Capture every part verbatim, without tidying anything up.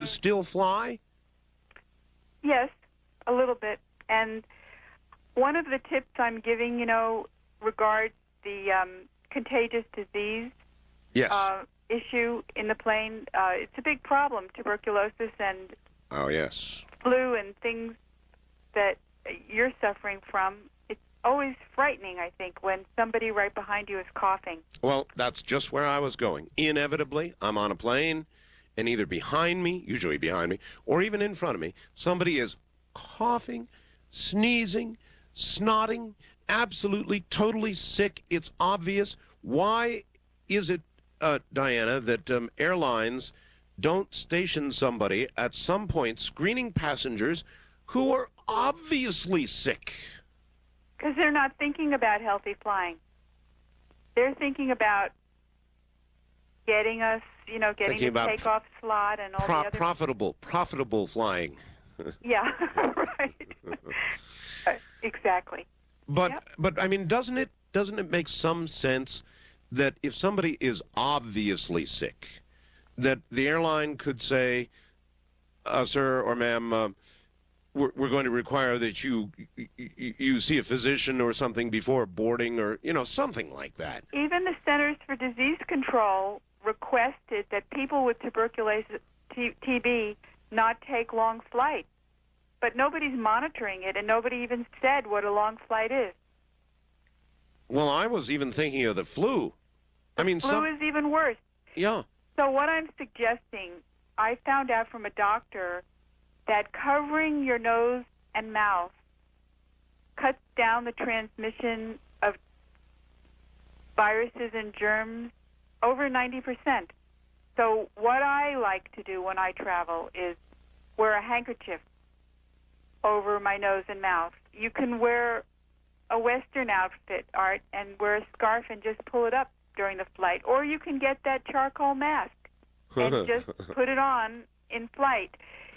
still fly? Yes, a little bit. And one of the tips I'm giving, you know, regards the um, contagious disease Yes. uh, issue in the plane. Uh, it's a big problem, tuberculosis and Oh, yes. flu and things that you're suffering from. It's always frightening, I think, when somebody right behind you is coughing. Well, that's just where I was going. Inevitably, I'm on a plane, and either behind me, usually behind me, or even in front of me, somebody is coughing, sneezing, snotting, absolutely, totally sick. It's obvious. Why is it, uh, Diana, that um, airlines don't station somebody at some point screening passengers who are obviously sick? Because they're not thinking about healthy flying. They're thinking about getting us, you know, getting Thinking the about takeoff slot and all Pro- the other... profitable, profitable flying. Yeah, right. Uh, exactly. But Yep. but I mean, doesn't it doesn't it make some sense that if somebody is obviously sick, that the airline could say, uh, "Sir or ma'am, uh, we're we're going to require that you, you you see a physician or something before boarding, or you know something like that." Even the Centers for Disease Control requested that people with tuberculosis, T- TB, not take long flights. But nobody's monitoring it, and nobody even said what a long flight is. Well, I was even thinking of the flu. I mean, Flu some is even worse. yeah. So what I'm suggesting, I found out from a doctor that covering your nose and mouth cuts down the transmission of viruses and germs over ninety percent. So what I like to do when I travel is wear a handkerchief over my nose and mouth. You can wear a Western outfit, Art, and wear a scarf and just pull it up during the flight. Or you can get that charcoal mask and just put it on in flight.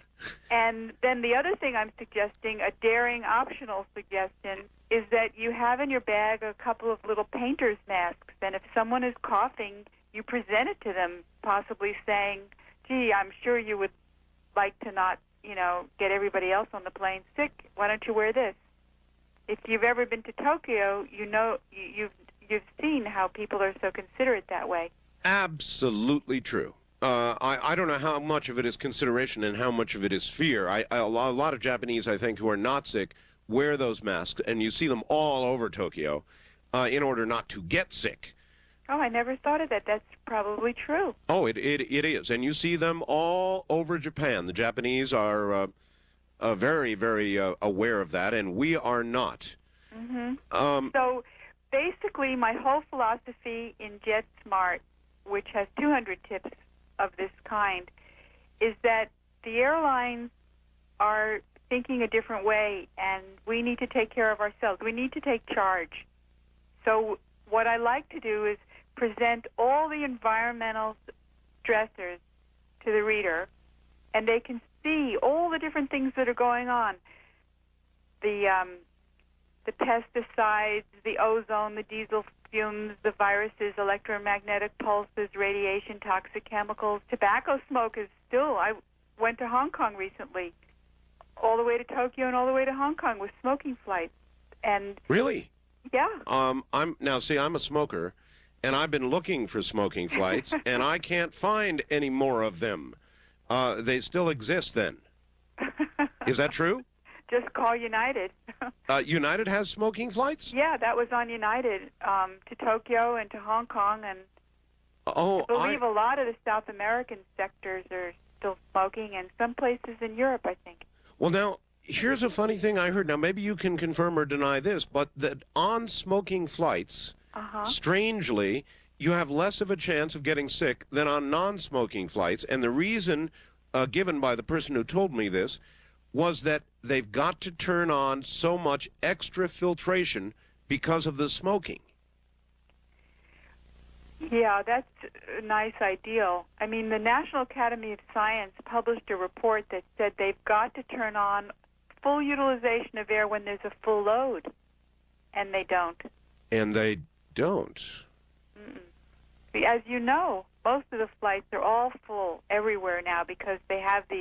And then the other thing I'm suggesting, a daring optional suggestion, is that you have in your bag a couple of little painter's masks. And if someone is coughing, you present it to them, possibly saying, gee, I'm sure you would like to not, you know, get everybody else on the plane sick. Why don't you wear this? If you've ever been to Tokyo, you know, you- you've, you've seen how people are so considerate that way. Absolutely true. Uh, I, I don't know how much of it is consideration and how much of it is fear. I, I, a lot a lot of Japanese, I think, who are not sick wear those masks, and you see them all over Tokyo uh, in order not to get sick. Oh, I never thought of that. That's probably true. Oh, it, it, it is. And you see them all over Japan. The Japanese are uh, uh, very, very uh, aware of that, and we are not. Mm-hmm. Um, So basically, my whole philosophy in JetSmart, which has two hundred tips of this kind, is that the airlines are thinking a different way, and we need to take care of ourselves. We need to take charge. So what I like to do is present all the environmental stressors to the reader, and they can see all the different things that are going on. The um, the pesticides, the ozone, the diesel fumes, the viruses, electromagnetic pulses, radiation, toxic chemicals. Tobacco smoke is still, I went to Hong Kong recently, all the way to Tokyo and all the way to Hong Kong with smoking flights. And really? yeah. Um, I'm now see, I'm a smoker, and I've been looking for smoking flights, and I can't find any more of them. Uh, they still exist then. Is that true? Just call United. Uh, United has smoking flights? Yeah, that was on United um, to Tokyo and to Hong Kong, and Oh, I believe I, a lot of the South American sectors are still smoking, and some places in Europe, I think. well, now, here's a funny thing I heard. Now, maybe you can confirm or deny this, but that on smoking flights, Uh-huh. strangely, you have less of a chance of getting sick than on non-smoking flights. And the reason uh, given by the person who told me this was that they've got to turn on so much extra filtration because of the smoking. Yeah, that's a nice ideal. I mean, the National Academy of Science published a report that said they've got to turn on full utilization of air when there's a full load, and they don't. And they don't. Mm-mm. As you know, most of the flights are all full everywhere now because they have the